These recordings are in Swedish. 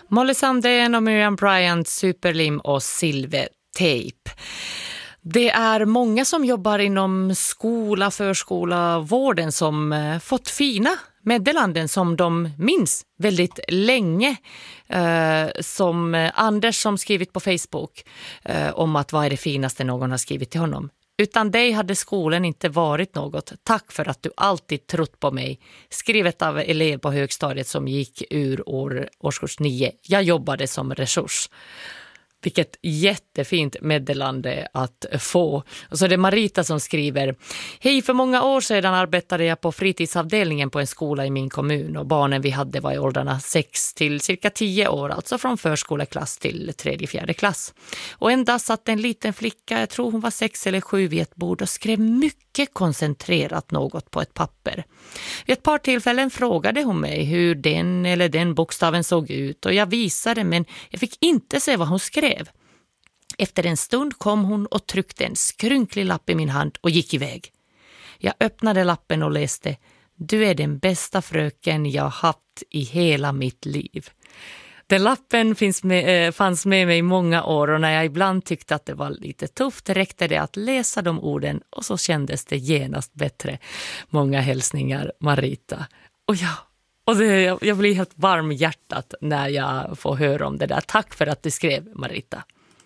Molly Sandén och Miriam Bryant, Superlim och Silvertejp. Det är många som jobbar inom skola, förskola, vården som fått fina meddelanden som de minns väldigt länge. Som Anders som skrivit på Facebook om att vad är det finaste någon har skrivit till honom. Utan dig hade skolan inte varit något. Tack för att du alltid trott på mig. Skrivet av elev på högstadiet som gick ur årskurs 9. Jag jobbade som resurs. Vilket jättefint meddelande att få. Och så är det Marita som skriver: Hej, för många år sedan arbetade jag på fritidsavdelningen på en skola i min kommun. Och barnen vi hade var i åldrarna 6 till cirka 10 år. Alltså från förskoleklass till 3-4 klass. Och en dag satt en liten flicka, jag tror hon var 6 eller 7 vid ett bord och skrev mycket koncentrerat något på ett papper. Vid ett par tillfällen frågade hon mig hur den eller den bokstaven såg ut. Och jag visade, men jag fick inte se vad hon skrev. Efter en stund kom hon och tryckte en skrynklig lapp i min hand och gick iväg. Jag öppnade lappen och läste: Du är den bästa fröken jag haft i hela mitt liv. Den lappen fanns med mig i många år, och när jag ibland tyckte att det var lite tufft räckte det att läsa de orden och så kändes det genast bättre. Många hälsningar, Marita. Jag blir helt varm i hjärtat när jag får höra om det där. Tack för att du skrev, Marita.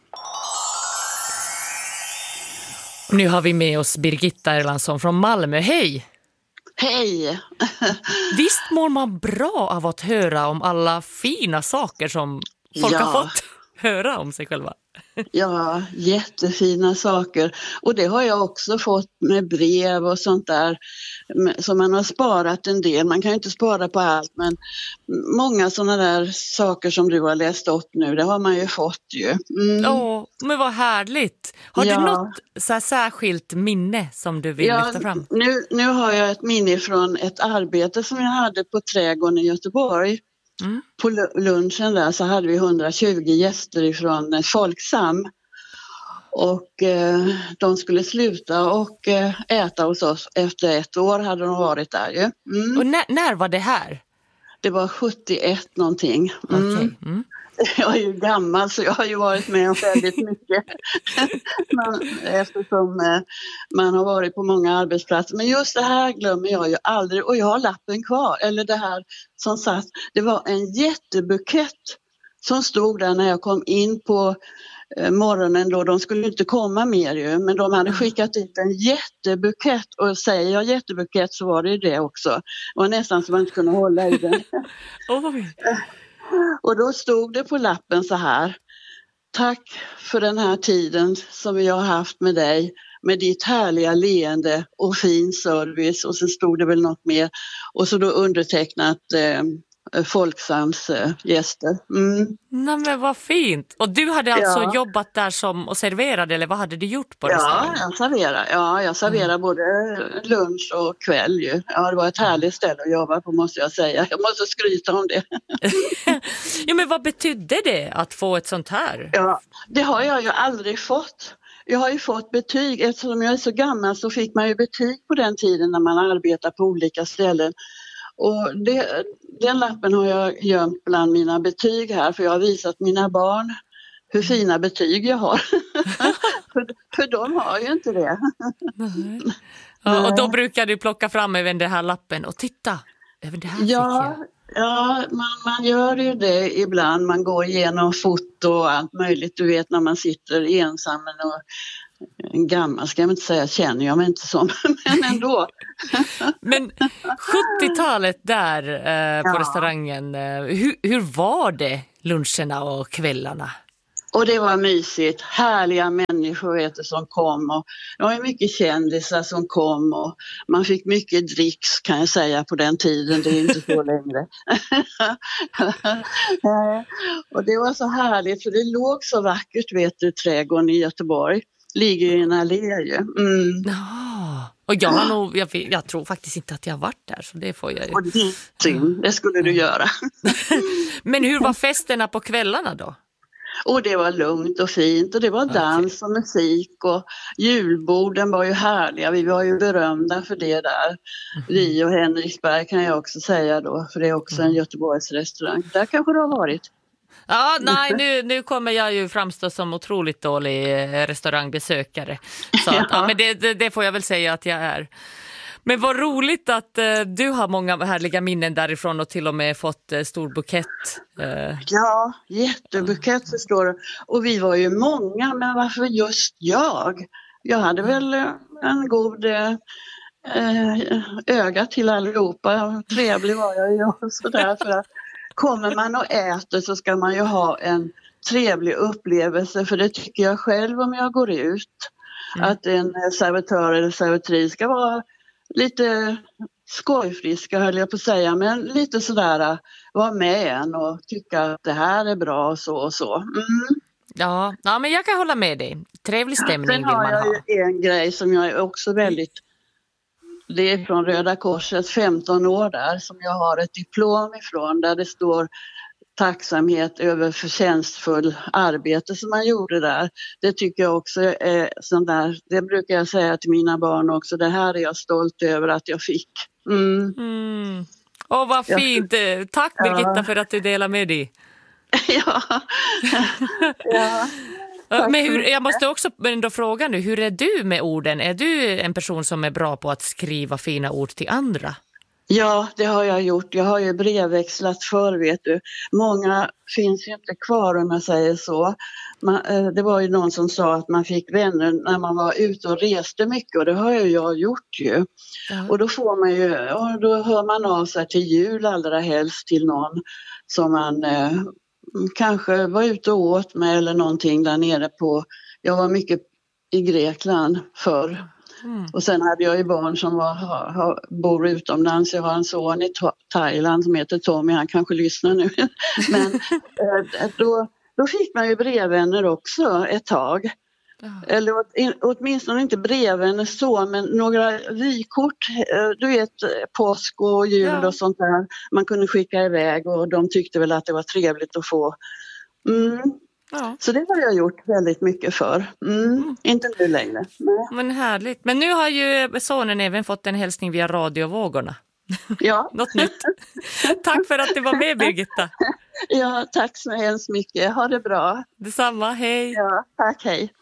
Nu har vi med oss Birgitta Erlandsson från Malmö. Hej! Hej! Visst mår man bra av att höra om alla fina saker som folk har fått höra om sig själva? Ja, jättefina saker. Och det har jag också fått med brev och sånt där. Så man har sparat en del. Man kan ju inte spara på allt, men många sådana där saker som du har läst upp nu, det har man ju fått ju. Men vad härligt. Har du något så särskilt minne som du vill lyfta fram? Nu har jag ett minne från ett arbete som jag hade på Trädgården i Göteborg. På lunchen där så hade vi 120 gäster ifrån Folksam, och de skulle sluta och äta hos oss. Efter 1 år hade de varit där ju. Och när var det här? Det var 71 någonting. Okay. Jag är ju gammal så jag har ju varit med om väldigt mycket. Eftersom man har varit på många arbetsplatser. Men just det här glömmer jag ju aldrig. Och jag har lappen kvar. Eller det här som satt. Det var en jättebukett som stod där när jag kom in på morgonen då. De skulle inte komma mer ju. Men de hade skickat dit en jättebukett. Och säger jag jättebukett så var det ju det också. Det var nästan så man inte kunde hålla i den. Och då stod det på lappen så här: Tack för den här tiden som vi har haft med dig, med ditt härliga leende och fin service. Och så stod det väl något mer. Och så då undertecknat Folksams gäster. Nej, men vad fint. Och du hade alltså jobbat där och serverade, eller vad hade du gjort på restaurangen? Jag serverade både lunch och kväll ju. Ja, det var ett härligt ställe att jobba på, måste jag säga. Jag måste skryta om det. Ja, men vad betydde det att få ett sånt här? Ja, det har jag ju aldrig fått. Jag har ju fått betyg. Eftersom jag är så gammal så fick man ju betyg på den tiden när man arbetar på olika ställen. Och den lappen har jag gömt bland mina betyg här, för jag har visat mina barn hur fina betyg jag har. för de har ju inte det. Nej. Ja, och då brukar du plocka fram även den här lappen och titta. Även det här fick jag. Ja, man gör ju det ibland. Man går igenom foto och allt möjligt. Du vet, när man sitter ensam och en gammal, ska jag inte säga, känner jag mig inte som, men ändå. Men 70-talet där på restaurangen, hur var det luncherna och kvällarna? Och det var mysigt, härliga människor som kom, och det var mycket kändisar som kom, och man fick mycket dricks, kan jag säga, på den tiden, det är inte så längre. Och det var så härligt, för det låg så vackert, vet du, Trädgården i Göteborg. Ligger i en allé ju. Och jag tror faktiskt inte att jag har varit där, så det får jag ju. Och det skulle du göra. Men hur var festerna på kvällarna då? Och det var lugnt och fint, och det var dans och musik, och julborden var ju härliga. Vi var ju berömda för det där. Vi och Henriksberg kan jag också säga då, för det är också en Göteborgs restaurang. Där kanske det har varit. Ja, nej, nu kommer jag ju framstå som otroligt dålig restaurangbesökare. Så att, ja, men det får jag väl säga att jag är. Men vad roligt att du har många härliga minnen därifrån och till och med fått stor bukett. Ja, jättebukett förstår du. Och vi var ju många, men varför just jag? Jag hade väl en god öga till allihopa. Trevlig var jag ju och sådär. För att kommer man och äter så ska man ju ha en trevlig upplevelse. För det tycker jag själv om jag går ut. Att en servitör eller servitris ska vara lite skojfriska höll jag på att säga, men lite sådär vara med en och tycka att det här är bra och så och så. Ja, men jag kan hålla med dig. Trevlig stämning vill man ha. Sen har jag ju en grej som jag är också väldigt, det är från Röda Korset, 15 år där, som jag har ett diplom ifrån där det står tacksamhet över förtjänstfull arbete som man gjorde där. Det tycker jag också är sånt där, det brukar jag säga till mina barn också, det här är jag stolt över att jag fick. Åh, vad fint! Tack Birgitta för att du delar med dig. Ja. Men jag måste också ändå fråga nu, hur är du med orden? Är du en person som är bra på att skriva fina ord till andra? Ja, det har jag gjort. Jag har ju brevväxlat förr, vet du. Många finns ju inte kvar om jag säger så. Det var ju någon som sa att man fick vänner när man var ute och reste mycket och det har ju jag gjort ju. Ja. Och då får man ju, och då hör man av sig till jul allra helst till någon som man kanske var ute och åt med eller någonting där nere på, jag var mycket i Grekland förr. Och sen hade jag ju barn som bor utomlands. Jag har en son i Thailand som heter Tommy, han kanske lyssnar nu. Men då fick man ju brevvänner också ett tag. Eller åtminstone inte brevvänner så, men några vykort, du vet påsk och jul och sånt där. Man kunde skicka iväg och de tyckte väl att det var trevligt att få. Ja. Så det har jag gjort väldigt mycket för. Inte nu längre. Nej. Men härligt. Men nu har ju sonen även fått en hälsning via radiovågorna. Ja. Något nytt. Tack för att du var med, Birgitta. Ja, tack så hemskt mycket. Ha det bra. Detsamma, hej. Ja, tack, hej.